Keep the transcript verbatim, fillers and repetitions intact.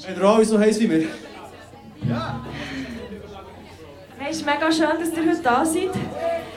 Habt ihr alle so heiß wie wir? Hey, es ist mega schön, dass ihr heute da seid.